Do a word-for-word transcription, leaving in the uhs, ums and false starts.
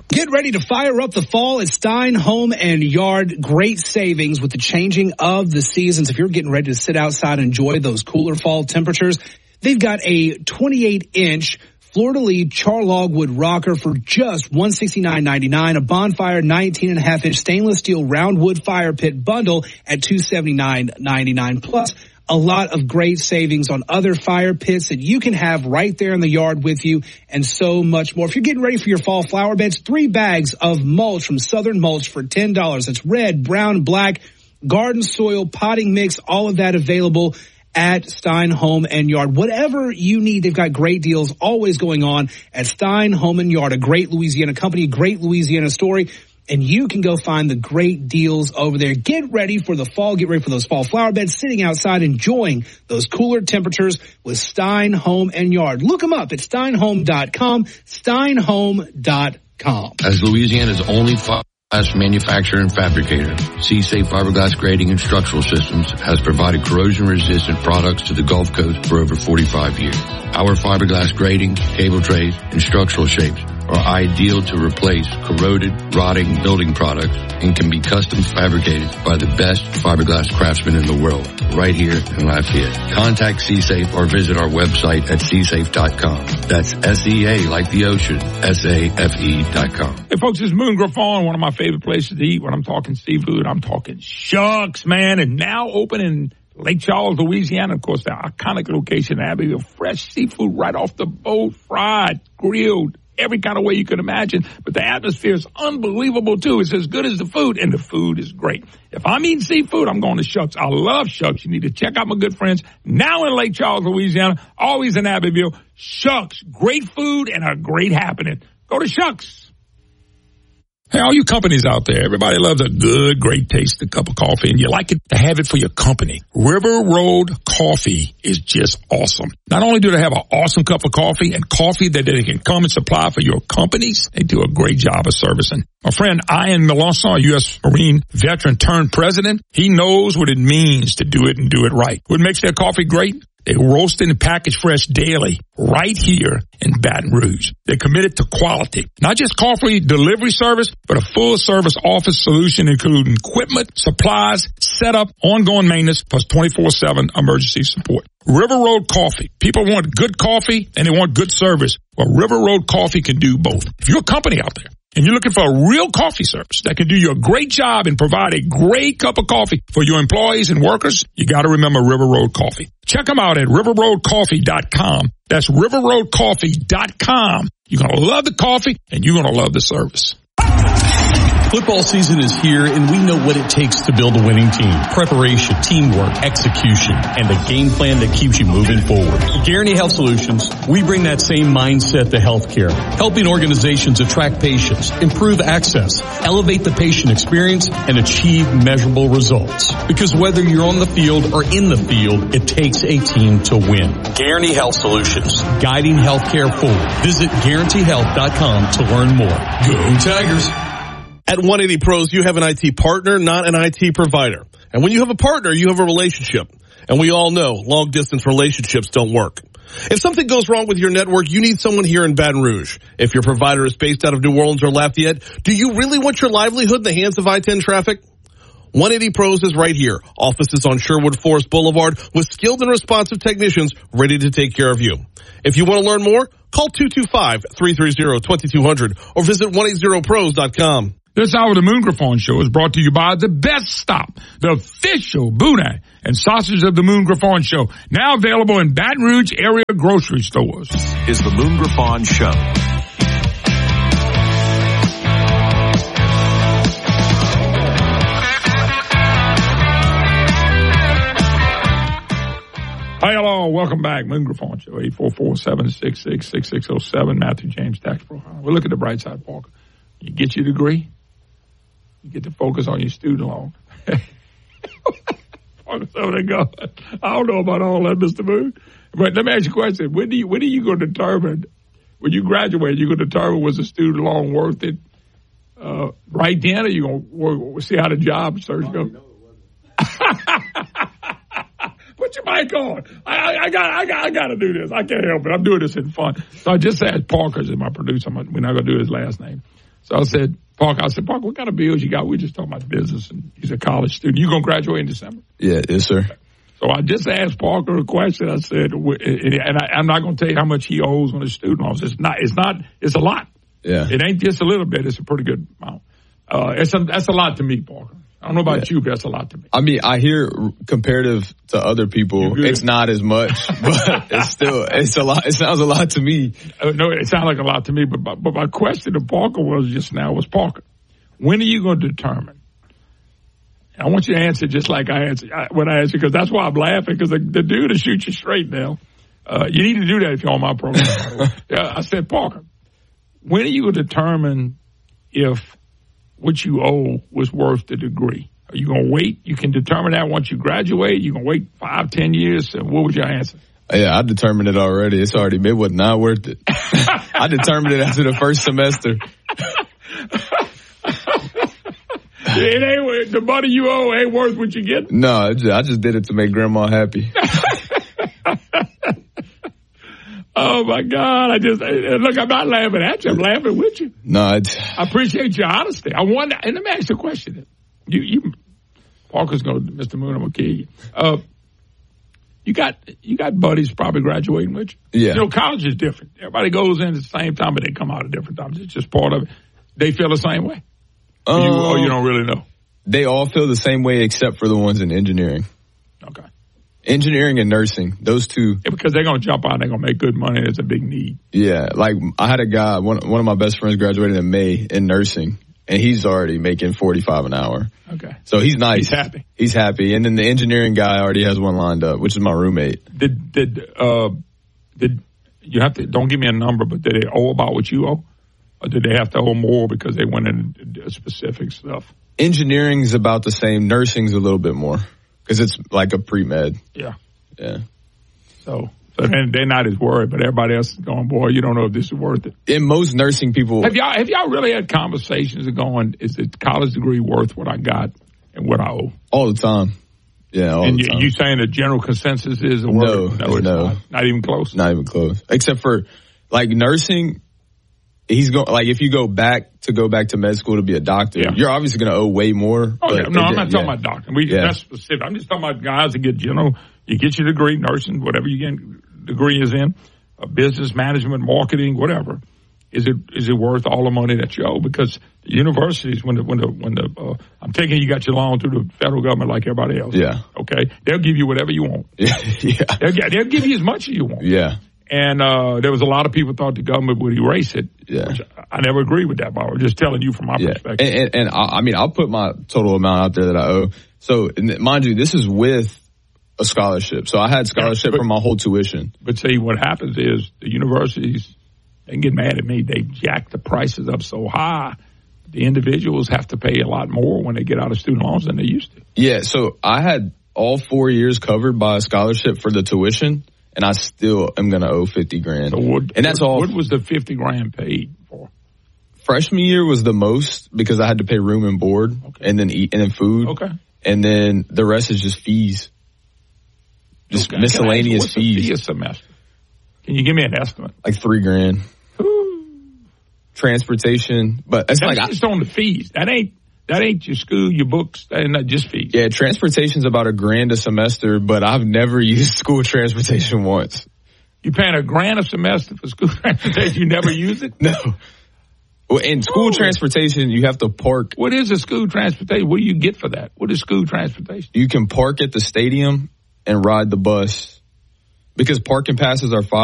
Get ready to fire up the fall at Stein Home and Yard. Great savings with the changing of the seasons. If you're getting ready to sit outside and enjoy those cooler fall temperatures, they've got a twenty-eight inch Fleur-de-Lis Charlogwood rocker for just one hundred sixty-nine ninety-nine. A Bonfire nineteen and a half inch stainless steel round wood fire pit bundle at two hundred seventy-nine ninety-nine. Plus, a lot of great savings on other fire pits that you can have right there in the yard with you, and so much more. If you're getting ready for your fall flower beds, three bags of mulch from Southern Mulch for ten dollars. It's red, brown, black, garden soil, potting mix, all of that available at Stein Home and Yard. Whatever you need, they've got great deals always going on at Stein Home and Yard, a great Louisiana company, great Louisiana story. And you can go find the great deals over there. Get ready for the fall. Get ready for those fall flower beds, sitting outside, enjoying those cooler temperatures with Stein Home and Yard. Look them up at stein home dot com, stein home dot com. As Louisiana's only fiberglass manufacturer and fabricator, C-Safe Fiberglass Grading and Structural Systems has provided corrosion-resistant products to the Gulf Coast for over forty-five years. Our fiberglass grading, cable trays, and structural shapes are ideal to replace corroded, rotting building products and can be custom fabricated by the best fiberglass craftsmen in the world, right here in Lafayette. Contact C-Safe or visit our website at c safe dot com. That's S E A like the ocean, S A F E dot com. Hey folks, it's Moon Griffon, one of my favorite places to eat. When I'm talking seafood, I'm talking Shucks, man, and now open in Lake Charles, Louisiana. Of course, the iconic location, Abbeville. Fresh seafood right off the boat, fried, grilled, every kind of way you can imagine. But the atmosphere is unbelievable, too. It's as good as the food, and the food is great. If I'm eating seafood, I'm going to Shucks. I love Shucks. You need to check out my good friends now in Lake Charles, Louisiana, always in Abbeville. Shucks, great food and a great happening. Go to Shucks. Hey, all you companies out there, everybody loves a good, great tasting cup of coffee, and you like it to have it for your company. River Road Coffee is just awesome. Not only do they have an awesome cup of coffee and coffee that they can come and supply for your companies, they do a great job of servicing. My friend Ian Melanson, a U S Marine veteran turned president, he knows what it means to do it and do it right. What makes their coffee great? They roast and package fresh daily right here in Baton Rouge. They're committed to quality. Not just coffee delivery service, but a full service office solution including equipment, supplies, setup, ongoing maintenance, plus twenty-four seven emergency support. River Road Coffee. People want good coffee and they want good service. Well, River Road Coffee can do both. If you're a company out there and you're looking for a real coffee service that can do you a great job and provide a great cup of coffee for your employees and workers, you got to remember River Road Coffee. Check them out at river road coffee dot com. That's river road coffee dot com. You're going to love the coffee and you're going to love the service. Football season is here, and we know what it takes to build a winning team. Preparation, teamwork, execution, and a game plan that keeps you moving forward. At Guaranty Health Solutions, we bring that same mindset to healthcare, helping organizations attract patients, improve access, elevate the patient experience, and achieve measurable results. Because whether you're on the field or in the field, it takes a team to win. Guaranty Health Solutions, guiding healthcare forward. Visit guaranty health dot com to learn more. Go Tigers! At one eighty Pros, you have an I T partner, not an I T provider. And when you have a partner, you have a relationship. And we all know long-distance relationships don't work. If something goes wrong with your network, you need someone here in Baton Rouge. If your provider is based out of New Orleans or Lafayette, do you really want your livelihood in the hands of I ten traffic? one eighty Pros is right here. Offices on Sherwood Forest Boulevard with skilled and responsive technicians ready to take care of you. If you want to learn more, call two two five, three three zero, two two zero zero or visit one eighty pros dot com. This hour of the Moon Griffon Show is brought to you by The Best Stop, the official boudin and sausage of the Moon Griffon Show. Now available in Baton Rouge area grocery stores. This is the Moon Griffon Show. Hi, hello. Welcome back. Moon Griffon Show, eight four four, seven six six, six six zero seven. Matthew James, Taxboro. We'll look at the bright side, Parker. You get your degree. You get to focus on your student loan. So they go. I don't know about all that, Mister Moon. But let me ask you a question. When do you, when are you going to determine, when you graduate, you're going to determine was the student loan worth it uh, right then, or you going to see how the job search goes? Put your mic on. I, I, I got I got, I got to do this. I can't help it. I'm doing this in fun. So I just asked Parker, as my producer. We're not going to do his last name. So I said, Parker, I said, Parker, what kind of bills you got? We just talking about business. And he's a college student. You going to graduate in December? Yeah, yes, sir. So I just asked Parker a question. I said, and I, I'm not going to tell you how much he owes on his student loans. It's not, it's not, it's a lot. Yeah. It ain't just a little bit. It's a pretty good amount. Uh, it's a, that's a lot to me, Parker. I don't know about yeah. you, but that's a lot to me. I mean, I hear comparative to other people, it's not as much, but it's still, it's a lot. It sounds a lot to me. Uh, no, it sounds like a lot to me, but, but, but my question to Parker was just now was, Parker, when are you going to determine? I want you to answer just like I answered when I answered, because that's why I'm laughing, because the, the dude will shoot you straight now. Uh, you need to do that if you're on my program. yeah, I said, Parker, when are you going to determine if what you owe was worth the degree? Are you going to wait? You can determine that once you graduate. You can wait five, ten years. So what was your answer? Yeah, I determined it already. It's already, it was not worth it. I determined it after the first semester. It ain't, the money you owe ain't worth what you get. No, I just, I just did it to make grandma happy. Oh my God! I just look. I'm not laughing at you. I'm laughing with you. No, it's, I appreciate your honesty. I wonder. And let me ask you a question. You, you, Parker's going. Mister Moon, I'm gonna kill you. Uh, you got, you got buddies probably graduating with you. Yeah. You know, college is different. Everybody goes in at the same time, but they come out at different times. It's just part of it. They feel the same way. Um, you, or you don't really know. They all feel the same way except for the ones in engineering. Okay. Engineering and nursing, those two. Yeah, because they're going to jump out and they're going to make good money. There's a big need. Yeah, like I had a guy, one, one of my best friends graduated in May in nursing, and he's already making forty-five an hour. Okay. So he's nice. He's happy. He's happy. And then the engineering guy already has one lined up, which is my roommate. Did, did, uh, did you have to, don't give me a number, but did they owe about what you owe? Or did they have to owe more because they went into specific stuff? Engineering's about the same. Nursing's a little bit more because it's like a pre-med. Yeah. Yeah. So, so they're, they're not as worried, but everybody else is going, boy, you don't know if this is worth it. And most nursing people. Have y'all, have y'all really had conversations of going, is the college degree worth what I got and what I owe? All the time. Yeah, all and the you, time. you saying the general consensus is a no, word? No, it's no. Not, not even close. Not even close. Except for like nursing. He's going, like, if you go back to go back to med school to be a doctor, yeah. you're obviously going to owe way more. Oh, yeah. No, I'm not talking yeah. about doctor. We, yeah. That's specific. I'm just talking about guys that get general. You get your degree, nursing, whatever your degree is in, uh, business management, marketing, whatever. Is it is it worth all the money that you owe? Because the universities, when the when the when the uh, I'm taking you got your loan through the federal government like everybody else. Yeah. Okay. They'll give you whatever you want. Yeah. yeah. They'll, they'll give you as much as you want. Yeah. And uh, there was a lot of people thought the government would erase it. Yeah. Which I never agree with that, but I was just telling you from my yeah. perspective. And, and, and I, I mean, I'll put my total amount out there that I owe. So, mind you, this is with a scholarship. So I had scholarship yeah, but, for my whole tuition. But see, what happens is the universities, they can get mad at me. They jack the prices up so high. The individuals have to pay a lot more when they get out of student loans than they used to. Yeah. So I had all four years covered by a scholarship for the tuition. And I still am going to owe fifty grand. So what, and that's what, all. What was the fifty grand paid for? Freshman year was the most because I had to pay room and board okay. and then eat and then food. Okay. And then the rest is just fees. Just okay. miscellaneous what's fees. The fee a semester? Can you give me an estimate? Like three grand. Ooh. Transportation. But it's that's like just I, on the fees. That ain't That ain't your school, your books, that ain't not just fees. Yeah, transportation's about a grand a semester, but I've never used school transportation once. You paying a grand a semester for school transportation? You never use it? No. Well, in school oh. transportation, you have to park. What is a school transportation? What do you get for that? What is school transportation? You can park at the stadium and ride the bus because parking passes are five